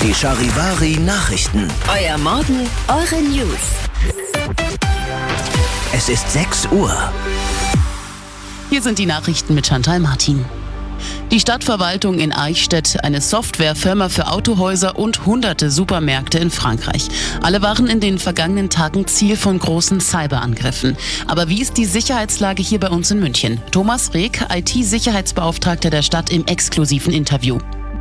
Die Charivari Nachrichten. Euer Morgen, eure News. Es ist 6 Uhr. Hier sind die Nachrichten mit Chantal Martin. Die Stadtverwaltung in Eichstätt, eine Softwarefirma für Autohäuser und hunderte Supermärkte in Frankreich. Alle waren in den vergangenen Tagen Ziel von großen Cyberangriffen. Aber wie ist die Sicherheitslage hier bei uns in München? Thomas Rehk, IT-Sicherheitsbeauftragter der Stadt im exklusiven Interview.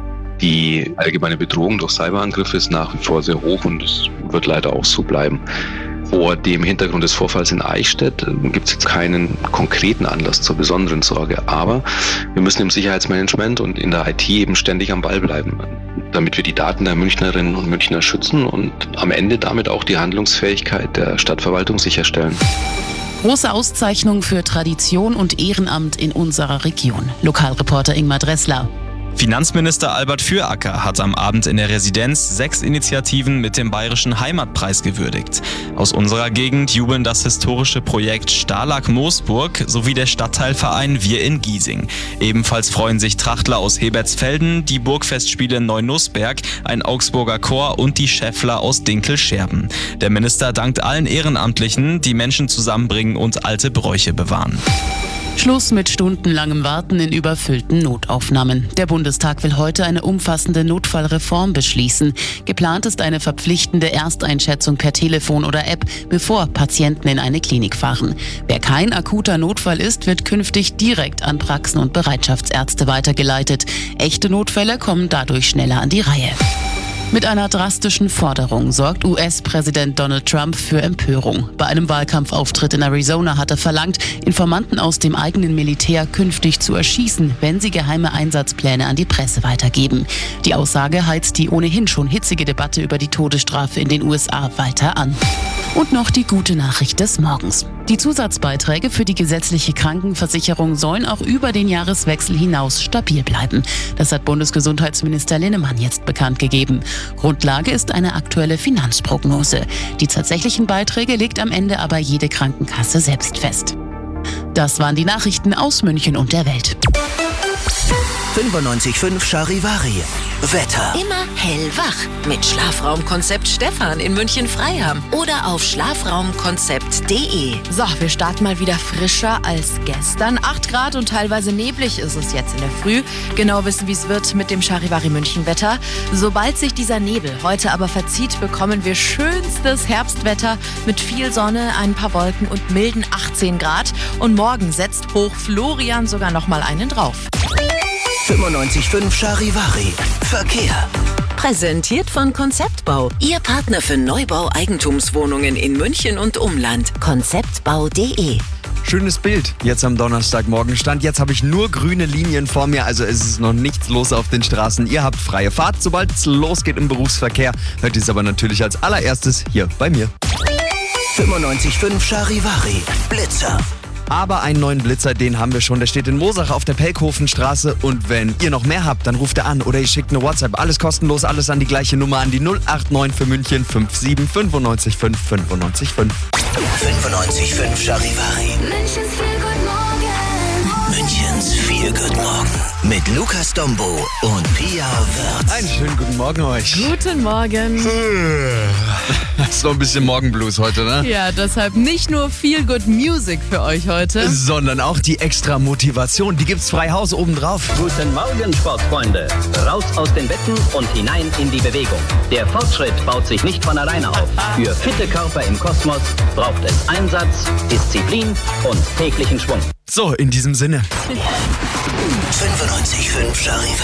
Die allgemeine Bedrohung durch Cyberangriffe ist nach wie vor sehr hoch und es wird leider auch so bleiben. Vor dem Hintergrund des Vorfalls in Eichstätt gibt es jetzt keinen konkreten Anlass zur besonderen Sorge. Aber wir müssen im Sicherheitsmanagement und in der IT eben ständig am Ball bleiben, damit wir die Daten der Münchnerinnen und Münchner schützen und am Ende damit auch die Handlungsfähigkeit der Stadtverwaltung sicherstellen. Große Auszeichnung für Tradition und Ehrenamt in unserer Region. Lokalreporter Ingmar Dressler. Finanzminister Albert Füracker hat am Abend in der Residenz 6 Initiativen mit dem Bayerischen Heimatpreis gewürdigt. Aus unserer Gegend jubeln das historische Projekt Stalag-Moosburg sowie der Stadtteilverein Wir in Giesing. Ebenfalls freuen sich Trachtler aus Hebertsfelden, die Burgfestspiele Neunussberg, ein Augsburger Chor und die Schäffler aus Dinkel-Scherben. Der Minister dankt allen Ehrenamtlichen, die Menschen zusammenbringen und alte Bräuche bewahren. Schluss mit stundenlangem Warten in überfüllten Notaufnahmen. Der Bundestag will heute eine umfassende Notfallreform beschließen. Geplant ist eine verpflichtende Ersteinschätzung per Telefon oder App, bevor Patienten in eine Klinik fahren. Wer kein akuter Notfall ist, wird künftig direkt an Praxen und Bereitschaftsärzte weitergeleitet. Echte Notfälle kommen dadurch schneller an die Reihe. Mit einer drastischen Forderung sorgt US-Präsident Donald Trump für Empörung. Bei einem Wahlkampfauftritt in Arizona hat er verlangt, Informanten aus dem eigenen Militär künftig zu erschießen, wenn sie geheime Einsatzpläne an die Presse weitergeben. Die Aussage heizt die ohnehin schon hitzige Debatte über die Todesstrafe in den USA weiter an. Und noch die gute Nachricht des Morgens. Die Zusatzbeiträge für die gesetzliche Krankenversicherung sollen auch über den Jahreswechsel hinaus stabil bleiben. Das hat Bundesgesundheitsminister Linnemann jetzt bekannt gegeben. Grundlage ist eine aktuelle Finanzprognose. Die tatsächlichen Beiträge legt am Ende aber jede Krankenkasse selbst fest. Das waren die Nachrichten aus München und der Welt. 95.5 Charivari. Wetter. Immer hellwach mit Schlafraumkonzept Stefan in München-Freiham oder auf schlafraumkonzept.de. So, wir starten mal wieder frischer als gestern. 8 Grad und teilweise neblig ist es jetzt in der Früh. Genau wissen, wie es wird mit dem Charivari München-Wetter. Sobald sich dieser Nebel heute aber verzieht, bekommen wir schönstes Herbstwetter mit viel Sonne, ein paar Wolken und milden 18 Grad. Und morgen setzt Hoch Florian sogar noch mal einen drauf. 95.5 Charivari. Verkehr. Präsentiert von Konzeptbau. Ihr Partner für Neubau-Eigentumswohnungen in München und Umland. Konzeptbau.de. Schönes Bild jetzt am Donnerstagmorgen stand. Jetzt habe ich nur grüne Linien vor mir, also es ist noch nichts los auf den Straßen. Ihr habt freie Fahrt. Sobald es losgeht im Berufsverkehr, hört ihr es aber natürlich als allererstes hier bei mir. 95.5 Charivari. Blitzer. Aber einen neuen Blitzer, den haben wir schon. Der steht in Moosach auf der Pelkhofenstraße. Und wenn ihr noch mehr habt, dann ruft er an oder ihr schickt eine WhatsApp. Alles kostenlos, alles an die gleiche Nummer, an die 089 für München 57 95 5 95 5. 95.5 Charivari. Münchens Feel Good Morgen. Mit Lukas Dombo und Pia Wirtz. Einen schönen guten Morgen euch. Guten Morgen. Hast noch ein bisschen Morgenblues heute, ne? Ja, deshalb nicht nur Feel Good Music für euch heute. Sondern auch die extra Motivation. Die gibt's frei Haus obendrauf. Guten Morgen, Sportfreunde. Raus aus den Betten und hinein in die Bewegung. Der Fortschritt baut sich nicht von alleine auf. Für fitte Körper im Kosmos braucht es Einsatz, Disziplin und täglichen Schwung. So, in diesem Sinne. 95.5 Charivari.